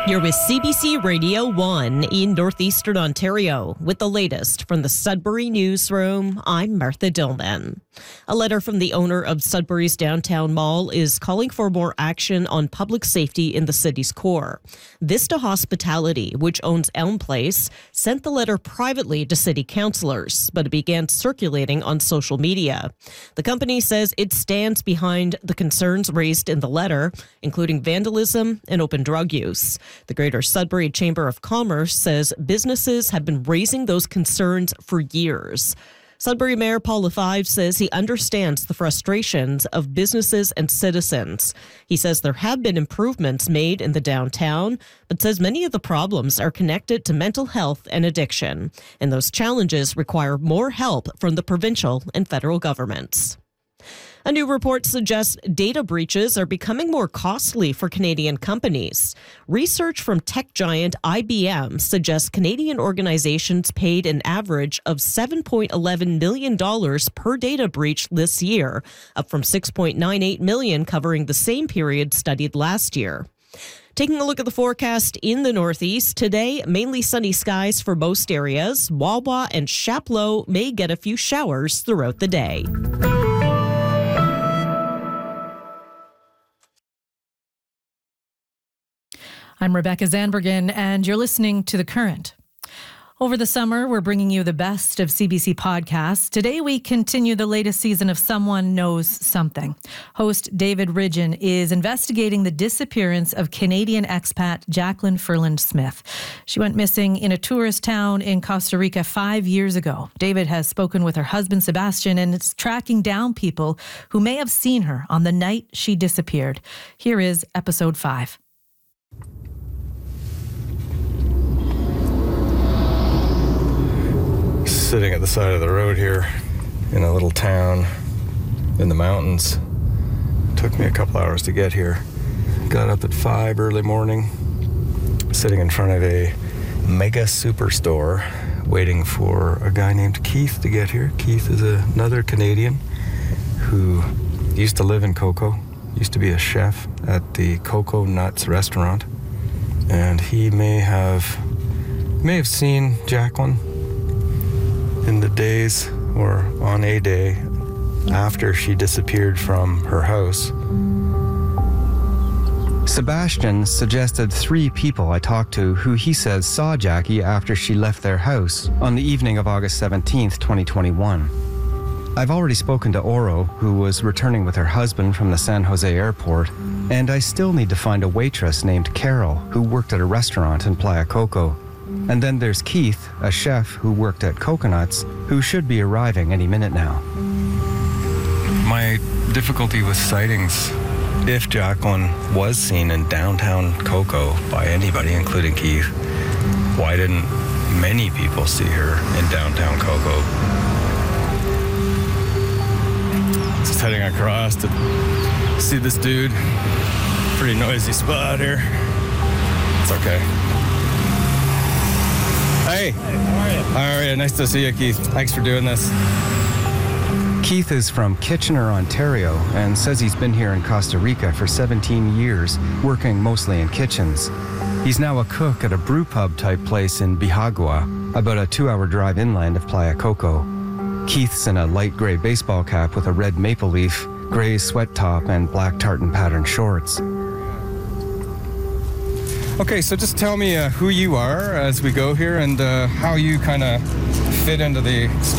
You're with CBC Radio 1 in Northeastern Ontario with the latest from the Sudbury Newsroom. I'm Martha Dillman. A letter from the owner of Sudbury's downtown mall is calling for more action on public safety in the city's core. Vista Hospitality, which owns Elm Place, sent the letter privately to city councillors, but it began circulating on social media. The company says it stands behind the concerns raised in the letter, including vandalism and open drug use. The Greater Sudbury Chamber of Commerce says businesses have been raising those concerns for years. Sudbury Mayor Paul Lefebvre says he understands the frustrations of businesses and citizens. He says there have been improvements made in the downtown, but says many of the problems are connected to mental health and addiction, and those challenges require more help from the provincial and federal governments. A new report suggests data breaches are becoming more costly for Canadian companies. Research from tech giant IBM suggests Canadian organizations paid an average of $7.11 million per data breach this year, up from $6.98 million covering the same period studied last year. Taking a look at the forecast in the Northeast, today, mainly sunny skies for most areas. Wawa and Chapleau may get a few showers throughout the day. I'm Rebecca Zandbergen, and you're listening to The Current. Over the summer, we're bringing you the best of CBC podcasts. Today, we continue the latest season of Someone Knows Something. Host David Ridgen is investigating the disappearance of Canadian expat Jacqueline Ferland Smith. She went missing in a tourist town in Costa Rica 5 years ago. David has spoken with her husband, Sebastian, and is tracking down people who may have seen her on the night she disappeared. Here is episode 5. Sitting at the side of the road here in a little town in the mountains. Took me a couple hours to get here. Got up at 5 early morning, sitting in front of a mega superstore waiting for a guy named Keith to get here. Keith is another Canadian who used to live in Coco, used to be a chef at the Coco Nuts restaurant, and he may have seen Jacqueline in the days or on a day after she disappeared from her house. Sebastian suggested 3 people I talked to who he says saw Jackie after she left their house on the evening of August 17th, 2021. I've already spoken to Oro, who was returning with her husband from the San Jose airport, and I still need to find a waitress named Carol who worked at a restaurant in Playa Coco. And then there's Keith, a chef who worked at Coconuts, who should be arriving any minute now. My difficulty with sightings, if Jacqueline was seen in downtown Coco by anybody, including Keith, why didn't many people see her in downtown Coco? Just heading across to see this dude. Pretty noisy spot here. It's okay. Hey. How are you? How are you? Nice to see you, Keith. Thanks for doing this. Keith is from Kitchener, Ontario, and says he's been here in Costa Rica for 17 years, working mostly in kitchens. He's now a cook at a brew pub type place in Bihagua, about a 2-hour drive inland of Playa Coco. Keith's in a light gray baseball cap with a red maple leaf, gray sweat top, and black tartan pattern shorts. Okay, so just tell me who you are as we go here and how you kind of fit into the